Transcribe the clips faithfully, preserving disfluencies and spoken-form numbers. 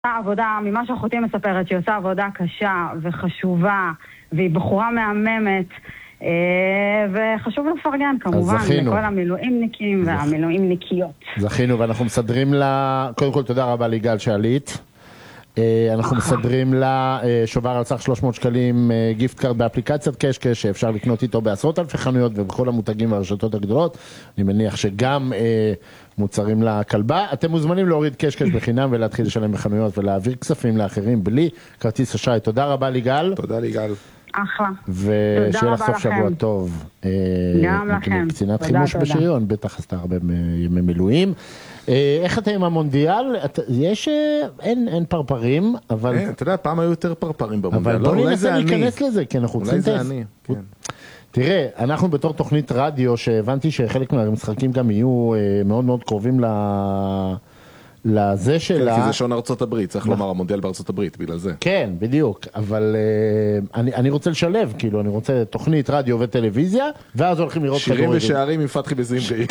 העבודה, ממה שאחותי מספרת, שהיא עושה עבודה קשה וחשובה, והיא בחורה מהממת, וחשוב לפרגן כמובן לכל המילואימניקים והמילואימניקיות. זכינו, ואנחנו מסדרים לה, קודם כל תודה רבה ליגאל שעלית. אנחנו מסדרים לה שובר על סך שלוש מאות שקלים גיפט קארד באפליקציית קשקש, שאפשר לקנות איתו בעשרות אלפי חנויות ובכל המותגים והרשתות הגדולות. אני מניח שגם מוצרים לכלבה. אתם מוזמנים להוריד קשקש בחינם ולהתחיל לשלם בחנויות ולהעביר כספים לאחרים בלי כרטיס אשראי. תודה רבה ליגאל. תודה ליגאל. אחלה. ושיהיה לך סוף שבוע טוב. גם לכם. קצינת חימוש בשריון, בטח עשתה הרבה ימי מילואים. איך אתה עם המונדיאל? יש, אין, אין פרפרים, אבל... אין, אתה יודע, פעם היו יותר פרפרים במונדיאל. אבל בוא ננסה להיכנס לזה, כי אנחנו רוצים... אולי זה אני, כן. תראה, אנחנו בתור תוכנית רדיו, שהבנתי שחלק מהמשחקים גם יהיו מאוד מאוד קרובים ל... לזה שלה... כי זה שעון ארצות הברית, צריך לומר, המונדיאל בארצות הברית, בגלל זה. כן, בדיוק, אבל אני, אני רוצה לשלב, כאילו, אני רוצה תוכנית רדיו וטלוויזיה, ואז הולכים לראות שירים ושערים עם פתחי בזמרי.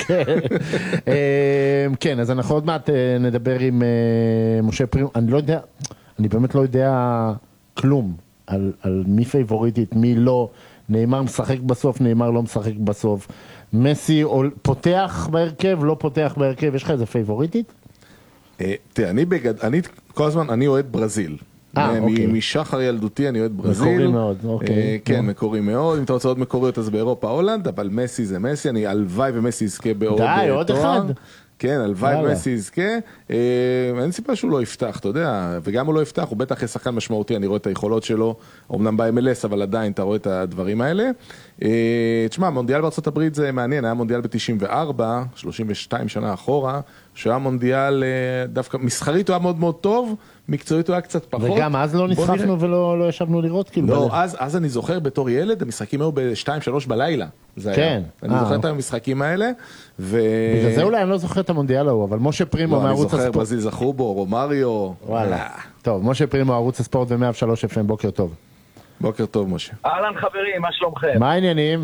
כן, אז אנחנו עוד מעט נדבר עם משה פרימו, אני לא יודע, אני באמת לא יודע כלום על, על מי פייבוריטית, מי לא, נאמר משחק בסוף, נאמר לא משחק בסוף, מסי פותח בהרכב, לא פותח בהרכב, יש לך איזה פייבוריטית? תראה, אני בגד... אני כל הזמן, אני אוהד ברזיל. משחר ילדותי אני אוהד ברזיל. מקורי מאוד, אוקיי. כן, מקורי מאוד. אם אתה רוצה עוד מקוריות אז באירופה, הולנד, אבל מסי זה מסי. אני הלוואי ומסי יזכה בעוד תואר. די, עוד אחד. כן, הלוואי ומסי יזכה. אין סיבה שהוא לא יפתח, אתה יודע. וגם הוא לא יפתח, הוא בטח שחקן משמעותי. אני רואה את היכולות שלו, אמנם ב-אם אל אס, אבל עדיין אתה רואה את הדברים האלה. תשמע, מונדיאל בארצות הברית זה מעניין. היה מונדיאל ב-תשעים וארבע, שלושים ושתיים שנה אחורה, שהיה מונדיאל דווקא מסחרית הוא היה מאוד מאוד טוב, מקצועית הוא היה קצת פחות. וגם אז לא נסחפנו ולא לא ישבנו לראות כאילו. לא, אז, אז אני זוכר בתור ילד, המשחקים היו ב-שתיים שלוש בלילה. זה כן. היה. אני אה, זוכר אוקיי. את המשחקים האלה. ו... בגלל זה אולי אני לא זוכר את המונדיאל ההוא, אבל משה פרימו לא, מערוץ הספורט. אני זוכר, ברזיל זכו בו, רומריו. וואלה. טוב, משה פרימו, ערוץ הספורט ו-מאה ושלוש אף אם, בוקר טוב. בוקר טוב, משה. אהלן חברים, מה שלומכם? מה העניינים?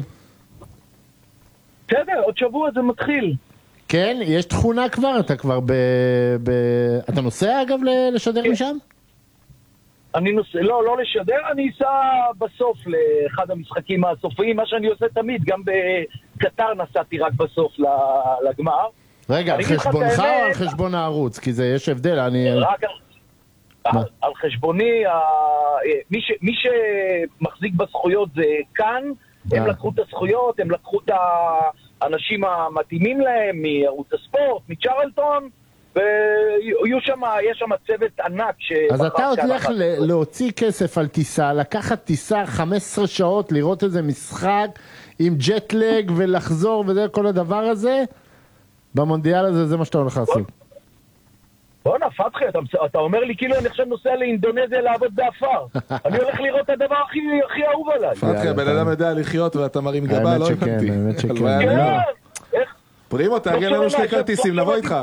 בסדר, עוד שבוע זה מתחיל. כן, יש תכונה כבר, אתה כבר ב... ב... אתה נוסע אגב לשדר כן. משם? אני נוסע, לא, לא לשדר, אני אסע בסוף לאחד המשחקים הסופיים, מה שאני עושה תמיד, גם בקטר נסעתי רק בסוף לגמר. רגע, על חשבונך או על חשבון הערוץ? כי זה יש הבדל, אני... רק על, על חשבוני, מי, ש, מי שמחזיק בזכויות זה כאן, הם לקחו את הזכויות, הם לקחו את האנשים המתאימים להם, מערוץ הספורט, מצ'רלטון, ויש שם, יש שם צוות ענק. אז אתה עוד הולך להוציא כסף על טיסה, לקחת טיסה חמש עשרה שעות, לראות איזה משחק עם ג'טלג ולחזור וזה כל הדבר הזה, במונדיאל הזה זה מה שאתה הולך לעשות. בוא'נה, פתחי, אתה, אתה אומר לי כאילו אני עכשיו נוסע לאינדונזיה לעבוד באפר. אני הולך לראות את הדבר הכי, הכי אהוב עליי. פתחי, הבן אדם יודע לחיות ואתה מרים גבה, לא הבנתי. האמת שכן, האמת שכן. פרימו, תארגן לנו שני כרטיסים, נבוא איתך.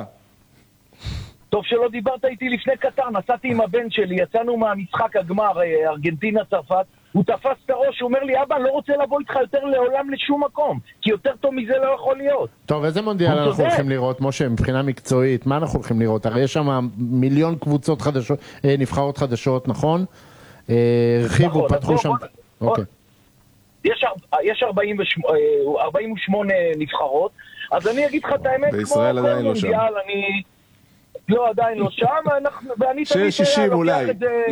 טוב שלא דיברת איתי לפני קטר, נסעתי עם הבן שלי, יצאנו מהמשחק הגמר, ארגנטינה צרפת, הוא תפס את הראש, הוא אומר לי, אבא, לא רוצה לבוא איתך יותר לעולם לשום מקום, כי יותר טוב מזה לא יכול להיות. טוב, איזה מונדיאל אנחנו הולכים לראות, משה, מבחינה מקצועית, מה אנחנו הולכים לראות? הרי יש שם מיליון קבוצות חדשות, נבחרות חדשות, נכון? הרחיבו, פתחו שם... אוקיי. יש ארבעים ושמונה נבחרות, אז אני אגיד לך את האמת, בישראל עדיין לא שם. אני... לא, עדיין לא שם, ואני תמיד שישים אולי.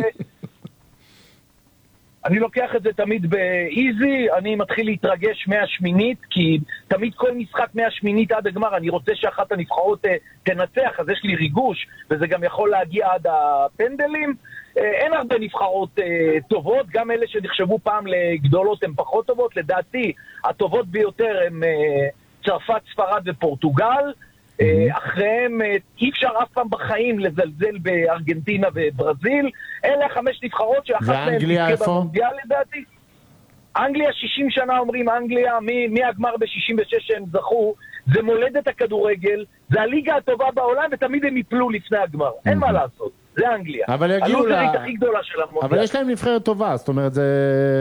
אני לוקח את זה תמיד באיזי, אני מתחיל להתרגש מהשמינית, כי תמיד כל משחק מהשמינית עד הגמר, אני רוצה שאחת הנבחרות תנצח, אז יש לי ריגוש, וזה גם יכול להגיע עד הפנדלים. אין הרבה נבחרות טובות, גם אלה שנחשבו פעם לגדולות הן פחות טובות, לדעתי הטובות ביותר הן צרפת, ספרד ופורטוגל, אחריהם אי אפשר אף פעם בחיים לזלזל בארגנטינה וברזיל. אלה החמש נבחרות שאחת מהן תזכה במונדיאל לדעתי. אנגליה שישים שנה אומרים אנגליה, מהגמר ב-שישים ושש שהם זכו, זה מולדת הכדורגל, זה הליגה הטובה בעולם ותמיד הם יפלו לפני הגמר, אין מה לעשות, זה אנגליה, הלוזרית הכי גדולה של המונדיאל. אבל יש להם נבחרת טובה, זאת אומרת זה...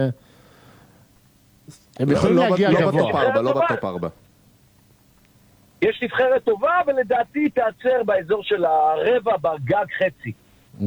הם יכולים להגיע גבוה. לא בטופ ארבע. יש נבחרת טובה, ולדעתי תעצר באזור של הרבע בגג חצי.